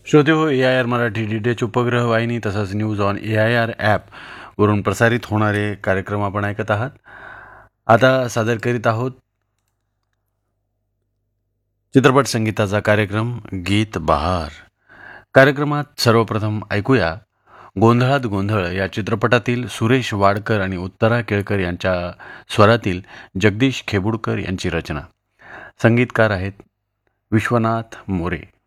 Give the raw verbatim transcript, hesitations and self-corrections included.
श्रोते हो, ए I R Marathi D D H उपग्रह वाहिनी तसंच news on A I R app वरून प्रसारित होणारे कार्यक्रम आपण ऐकत आहात. आता सादर करीत आहोत चित्रपट संगीताचा कार्यक्रम गीत बहार. कार्यक्रमात सर्वप्रथम ऐकूया गोंधळात गोंधळ या चित्रपटातील सुरेश वाडकर आणि उत्तरा केळकर यांच्या स्वरातील जगदीश खेबुडकर यांची रचना. संगीतकार आहेत विश्वनाथ मोरे.